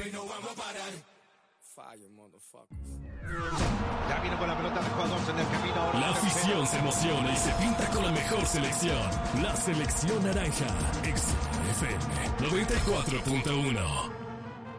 Fire, motherfuckers. Ya viene con la pelota de jugadores en el camino. La afición se emociona y se pinta con la mejor selección. La selección naranja. XFM 94.1.